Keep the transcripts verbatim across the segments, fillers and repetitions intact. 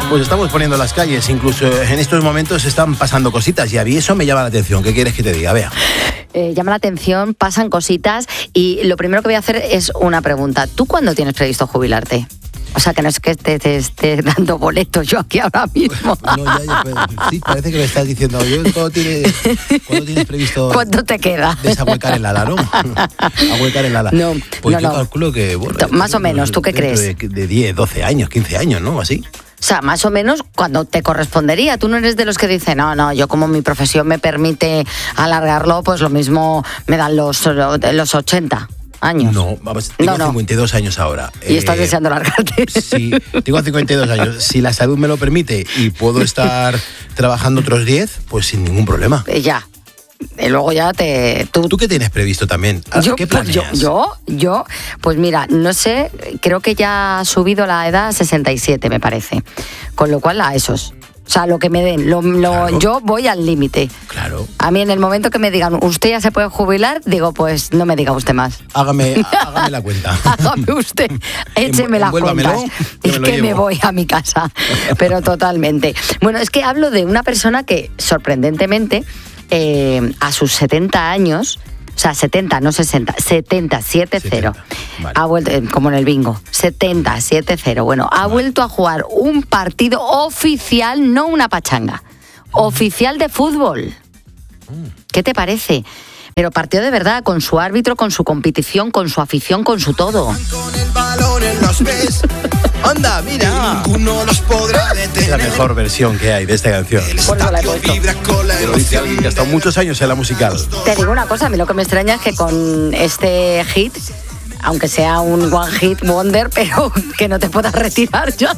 Pues estamos poniendo las calles, incluso en estos momentos están pasando cositas y a mí eso me llama la atención. ¿Qué quieres que te diga? Vea. Eh, llama la atención, pasan cositas y lo primero que voy a hacer es una pregunta. ¿Tú cuándo tienes previsto jubilarte? O sea, que no es que te, te esté dando boletos yo aquí ahora mismo. No, ya, ya, pero, sí, parece que me estás diciendo, yo, ¿cuándo tienes, ¿cuándo tienes previsto? ¿Cuánto te queda? Desahuecar el ala, ¿no? Ahuecar el ala. No, pues no, yo no. calculo que, bueno... Más o menos, ¿tú qué crees? De, de diez, doce años, quince años, ¿no? Así. O sea, más o menos cuando te correspondería. Tú no eres de los que dicen, no, no, yo como mi profesión me permite alargarlo, pues lo mismo me dan los, los ochenta años. No, vamos, tengo no, no. cincuenta y dos años ahora. Y eh, estás deseando largarte. Sí, tengo cincuenta y dos años. Si la salud me lo permite y puedo estar trabajando otros diez, pues sin ningún problema. Eh, ya. Y luego ya te... ¿Tú, ¿Tú qué tienes previsto también? Yo, ¿Qué pues planeas? yo, yo, yo, pues mira, no sé, creo que ya ha subido la edad a sesenta y siete, me parece. Con lo cual, a esos. O sea, lo que me den, lo, lo, Claro. yo voy al límite. Claro. A mí en el momento que me digan, usted ya se puede jubilar, digo, pues no me diga usted más. Hágame, hágame la cuenta. Hágame usted, écheme las Envuélvamelo, cuentas. que Y me lo que me llevo. voy a mi casa. Pero totalmente. Bueno, es que hablo de una persona que, sorprendentemente, eh, a sus setenta años... O sea, setenta, no sesenta, setenta, siete cero. Vale. Ha vuelto, eh, como en el bingo, setenta, siete cero. Bueno, ha Vale. vuelto a jugar un partido oficial, no una pachanga, oficial de fútbol. ¿Qué te parece? Pero partido de verdad, con su árbitro, con su competición, con su afición, con su todo. Con el balón en los pies. ¡Anda, mira! Ninguno los podrá Es detener. la mejor versión que hay de esta canción. El Por eso la he estadio puesto. vibra con la Te lo dice emoción. alguien que ha estado muchos años en la musical. Te digo una cosa, a mí lo que me extraña es que con este hit, aunque sea un one hit wonder, pero que no te puedas retirar ya.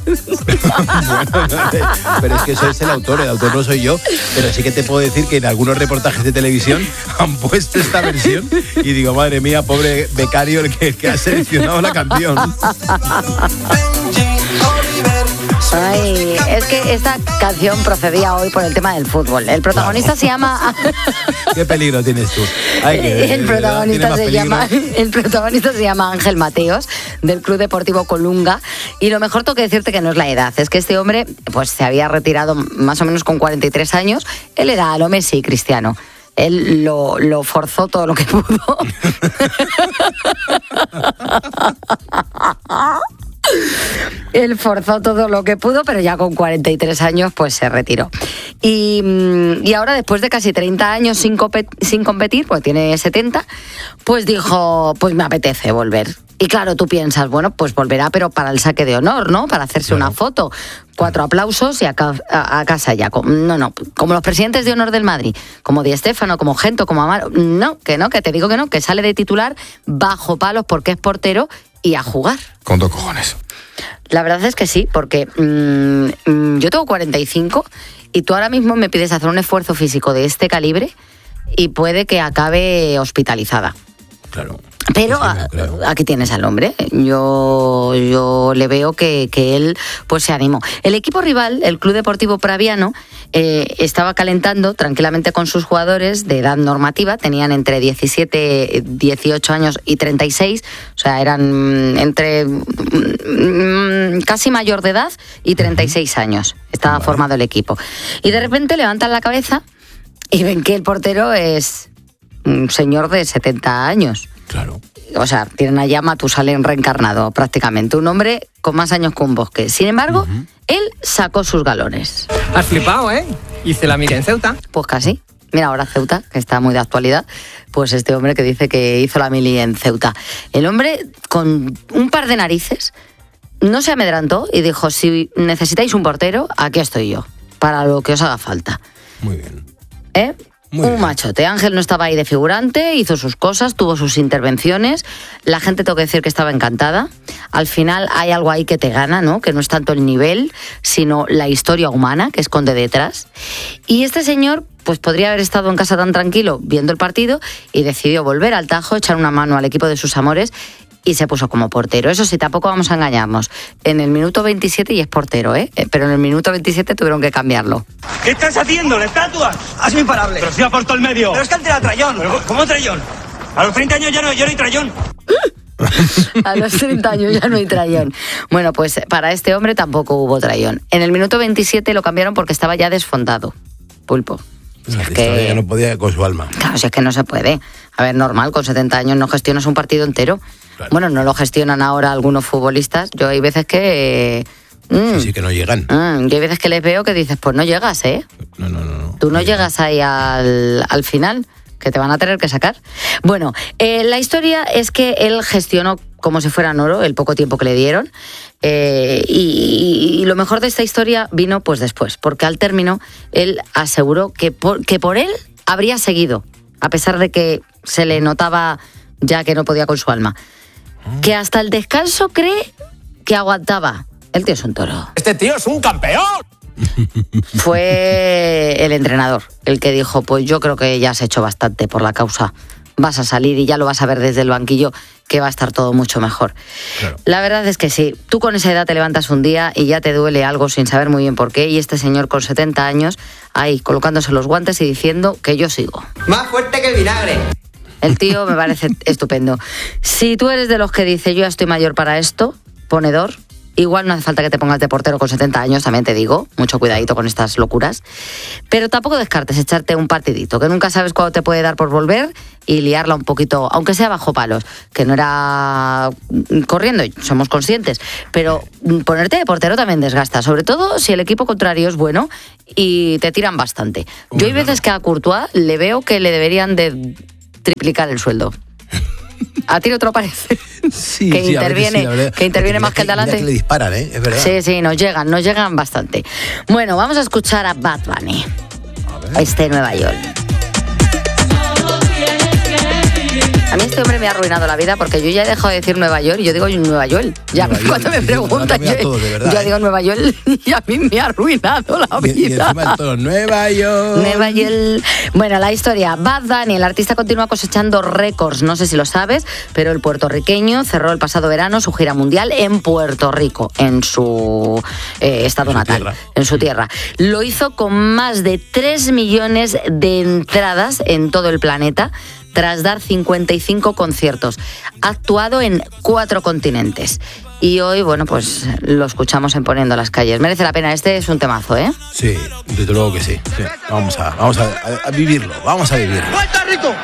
Pero es que eso es el autor, el autor no soy yo. Pero sí que te puedo decir que en algunos reportajes de televisión han puesto esta versión y digo, madre mía, pobre becario el que, el que ha seleccionado la canción. Benji, Oliver, Ay, es que esta canción procedía hoy por el tema del fútbol. El protagonista se llama... ¿Qué peligro tienes tú? Ay, que, El de verdad, tiene protagonista, más se peligro. llama, el protagonista se llama Ángel Mateos, del Club Deportivo Colunga. Y lo mejor tengo que decirte que no es la edad, es que este hombre pues se había retirado más o menos con cuarenta y tres años. Él era a lo Messi cristiano. Él lo, lo forzó todo lo que pudo. Él forzó todo lo que pudo, pero ya con cuarenta y tres años pues se retiró. Y, y ahora, después de casi treinta años sin, compet- sin competir, pues tiene setenta, pues dijo, pues me apetece volver. Y claro, tú piensas, bueno, pues volverá, pero para el saque de honor, ¿no? Para hacerse Claro. una foto. Cuatro aplausos y a, ca- a- a casa ya. Com- No, no, como los presidentes de honor del Madrid, como Di Stéfano, como Gento, como Amaro. No, que no, que te digo que no, que sale de titular bajo palos porque es portero y a jugar. Con dos cojones. La verdad es que sí, porque mmm, mmm, yo tengo cuarenta y cinco y tú ahora mismo me pides hacer un esfuerzo físico de este calibre y puede que acabe hospitalizada. Claro. Pero Sí, sí, a- claro. aquí tienes al hombre. Yo, yo le veo que, que él pues se animó. El equipo rival, el Club Deportivo Praviano, eh, estaba calentando tranquilamente con sus jugadores de edad normativa. Tenían entre diecisiete, dieciocho años y treinta y seis. O sea, eran mm, entre mm, casi mayor de edad y treinta y seis años. Estaba Vale. formado el equipo. Y de repente levantan la cabeza y ven que el portero es un señor de setenta años. Claro. O sea, tiene una llama Matusalén reencarnado prácticamente. Un hombre con más años que un bosque. Sin embargo, Ujú. él sacó sus galones. Has flipado, ¿eh? Hice la mira en Ceuta. Pues casi. Mira, ahora Ceuta, que está muy de actualidad, pues este hombre que dice que hizo la mili en Ceuta. El hombre, con un par de narices, no se amedrantó y dijo, si necesitáis un portero, aquí estoy yo, para lo que os haga falta. Muy bien. ¿Eh? Muy un bien. machote. Ángel no estaba ahí de figurante, hizo sus cosas, tuvo sus intervenciones. La gente, tengo que decir que estaba encantada. Al final hay algo ahí que te gana, ¿no? Que no es tanto el nivel, sino la historia humana que esconde detrás. Y este señor, pues podría haber estado en casa tan tranquilo viendo el partido y decidió volver al Tajo, echar una mano al equipo de sus amores y se puso como portero. Eso sí, tampoco vamos a engañarnos. En el minuto veintisiete y es portero, ¿eh? Pero en el minuto veintisiete tuvieron que cambiarlo. ¿Qué estás haciendo? ¿La estatua? Hazme imparable. Pero si ha por todo el medio. Pero es que antes era Trayón. Pero, ¿cómo trayón? A los treinta años ya no, ya no hay trayón. A los treinta años ya no hay trayón. Bueno, pues para este hombre tampoco hubo trayón. En el minuto veintisiete lo cambiaron porque estaba ya desfondado. Pulpo. Pues es que... que ya no podía con su alma. Claro, si es que no se puede. A ver, normal, con setenta años no gestionas un partido entero. Claro. Bueno, no lo gestionan ahora algunos futbolistas. Yo hay veces que... Mm, sí, sí, que no llegan. Mm, yo hay veces que les veo que dices, pues no llegas, ¿eh? No, no, no. no Tú no, no llegas llegan. ahí al, al final, que te van a tener que sacar. Bueno, eh, la historia es que él gestionó como si fuera oro el poco tiempo que le dieron. Eh, y, y, y lo mejor de esta historia vino pues después, porque al término él aseguró que por, que por él habría seguido, a pesar de que se le notaba ya que no podía con su alma. Que hasta el descanso cree que aguantaba. El tío es un toro. Este tío es un campeón. Fue el entrenador el que dijo, pues yo creo que ya has hecho bastante por la causa. Vas a salir y ya lo vas a ver desde el banquillo que va a estar todo mucho mejor. Claro. La verdad es que sí, tú con esa edad te levantas un día y ya te duele algo sin saber muy bien por qué, y este señor con setenta años ahí colocándose los guantes y diciendo que yo sigo. Más fuerte que el vinagre. El tío me parece estupendo. Si tú eres de los que dice yo ya estoy mayor para esto, ponedor, igual no hace falta que te pongas de portero con setenta años, también te digo, mucho cuidadito con estas locuras, pero tampoco descartes echarte un partidito, que nunca sabes cuándo te puede dar por volver y liarla un poquito, aunque sea bajo palos, que no era corriendo, somos conscientes, pero ponerte de portero también desgasta, sobre todo si el equipo contrario es bueno y te tiran bastante. Yo hay veces que a Courtois le veo que le deberían de triplicar el sueldo. ¿A ti no te lo parece? Sí, que sí, interviene, sí, que interviene más que el de adelante. Que le disparan, ¿eh? Es verdad. Sí, sí, nos llegan, nos llegan bastante. Bueno, vamos a escuchar a Bad Bunny. A este Nueva York. A mí este hombre me ha arruinado la vida porque yo ya he dejado de decir Nueva York y yo digo Nueva York. Ya Nueva cuando York, me preguntan, yo, todo, verdad, yo ¿eh? digo Nueva York y a mí me ha arruinado la vida. Y, y encima todo Nueva York. Nueva York. Bueno, la historia. Bad Bunny, el artista, continúa cosechando récords. No sé si lo sabes, pero el puertorriqueño cerró el pasado verano su gira mundial en Puerto Rico, en su eh, estado en natal, tierra. en su tierra. Lo hizo con más de tres millones de entradas en todo el planeta, tras dar cincuenta y cinco conciertos. Ha actuado en cuatro continentes. Y hoy, bueno, pues lo escuchamos en Poniendo las Calles. Merece la pena, este es un temazo, ¿eh? Sí, desde luego que sí. sí. Vamos, a, vamos a, a vivirlo, vamos a vivirlo. ¡Puerto Rico!